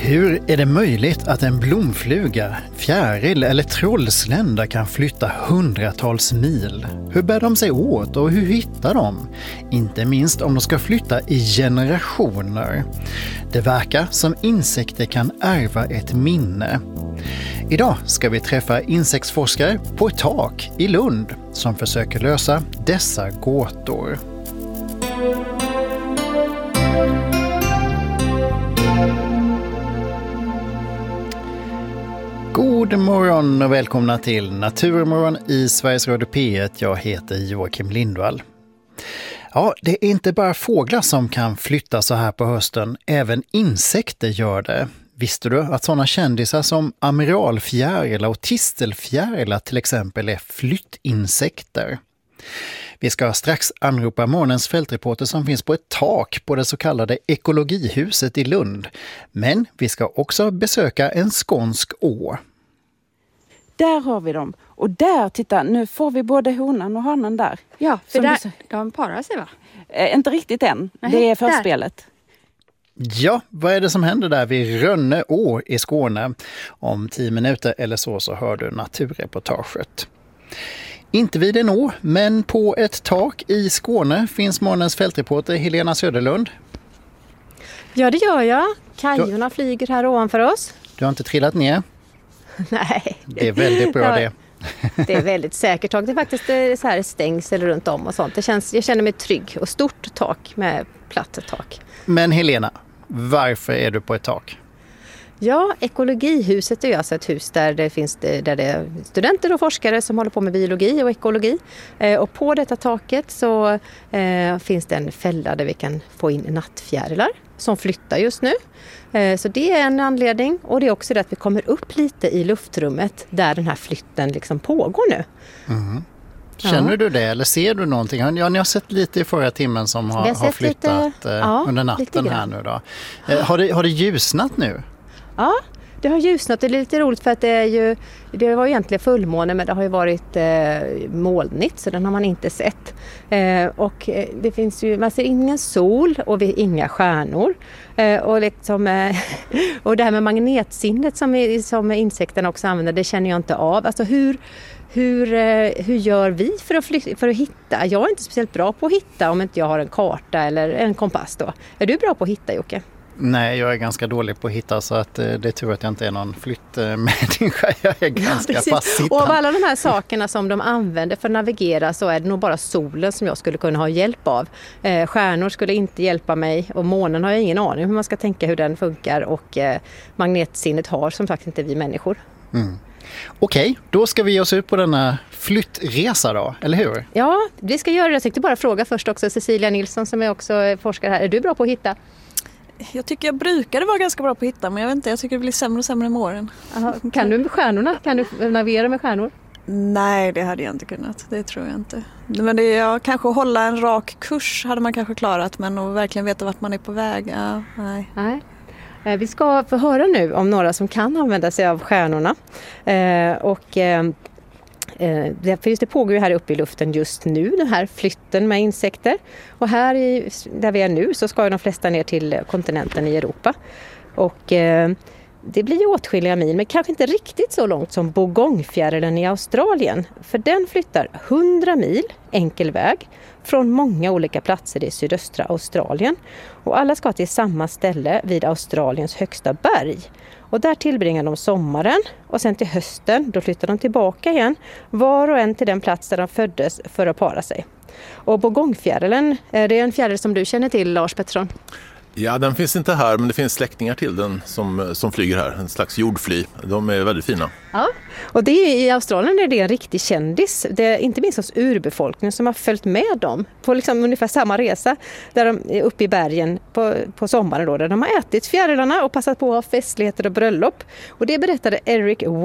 Hur är det möjligt att en blomfluga, fjäril eller trollslända kan flytta hundratals mil? Hur bär de sig åt och hur hittar de? Inte minst om de ska flytta i generationer. Det verkar som insekter kan ärva ett minne. Idag ska vi träffa insektsforskare på ett tak i Lund som försöker lösa dessa gåtor. God morgon och välkomna till Naturmorgon i Sveriges Radio P1. Jag heter Joakim Lindvall. Ja, det är inte bara fåglar som kan flytta så här på hösten. Även insekter gör det. Visste du att sådana kändisar som amiralfjärilar och tistelfjärilar till exempel är flyttinsekter? Vi ska strax anropa morgonens fältreporter som finns på ett tak på det så kallade ekologihuset i Lund. Men vi ska också besöka en skånsk å. Där har vi dem. Och där, titta, nu får vi både honan och hanen där. Ja, för där, de parar sig va? Inte riktigt än. Det är förspelet. Ja, vad är det som händer där vid Rönne å i Skåne? Om 10 minuter eller så hör du naturreportaget. Inte vid en å, men på ett tak i Skåne finns morgonens fältreporter Helena Söderlund. Ja, det gör jag. Kajorna flyger här ovanför oss. Du har inte trillat ner? Nej. Det är väldigt bra det. Det är väldigt säkert tak. Det är faktiskt så här stängsel runt om och sånt. Jag känner mig trygg och stort tak med platt tak. Men Helena, varför är du på ett tak? Ja, ekologihuset är ju alltså ett hus där det är studenter och forskare som håller på med biologi och ekologi. Och på detta taket så finns det en fälla där vi kan få in nattfjärilar som flyttar just nu. Så det är en anledning, och det är också det att vi kommer upp lite i luftrummet där den här flytten liksom pågår nu. Mm. Känner du det eller ser du någonting? Ja, ni har sett lite i förra timmen som har flyttat under natten här nu då. Har det ljusnat nu? Ja, det har ljusnat. Det är lite roligt för att det var egentligen fullmåne, men det har ju varit molnigt, så den har man inte sett. Och det finns ju, man ser ingen sol och inga stjärnor. Och och det här med magnetsinnet som insekterna också använder, det känner jag inte av. Alltså hur gör vi för att hitta? Jag är inte speciellt bra på att hitta om inte jag har en karta eller en kompass då. Är du bra på att hitta, Jocke? Nej, jag är ganska dålig på att hitta, så att det är tur att jag inte är någon flyttmänniska. Jag är ganska passittande. Och av alla de här sakerna som de använder för att navigera så är det nog bara solen som jag skulle kunna ha hjälp av. Stjärnor skulle inte hjälpa mig, och månen har jag ingen aning hur man ska tänka hur den funkar, och magnetsinnet har som sagt inte vi människor. Mm. Okej, då ska vi ge oss ut på denna flyttresa då, eller hur? Ja, vi ska göra det. Jag tänkte bara fråga först också Cecilia Nilsson som är också forskare här. Är du bra på att hitta? Jag tycker jag brukade vara ganska bra på att hitta, men jag vet inte, jag tycker det blir sämre och sämre med åren. Aha. Kan du med stjärnorna? Kan du navigera med stjärnor? Nej, det hade jag inte kunnat. Det tror jag inte. Men kanske hålla en rak kurs hade man kanske klarat, men att verkligen veta vart man är på väg, nej. Vi ska få höra nu om några som kan använda sig av stjärnorna. Det pågår ju här uppe i luften just nu, den här flytten med insekter. Och här där vi är nu så ska de flesta ner till kontinenten i Europa. Och det blir ju åtskilliga mil, men kanske inte riktigt så långt som bogongfjärilen i Australien. För den flyttar 100 mil enkel väg från många olika platser i sydöstra Australien. Och alla ska till samma ställe vid Australiens högsta berg. Och där tillbringar de sommaren, och sen till hösten då flyttar de tillbaka igen, var och en till den plats där de föddes för att para sig. Och bogongfjärilen, det är en fjäril som du känner till, Lars Pettersson? Ja, den finns inte här, men det finns släktingar till den som flyger här. En slags jordfly. De är väldigt fina. Ja, och i Australien är det en riktig kändis. Det är inte minst hos urbefolkningen som har följt med dem på liksom ungefär samma resa. Där de är uppe i bergen på sommaren då, där de har ätit fjärilarna och passat på att ha festligheter och bröllop. Och det berättade Eric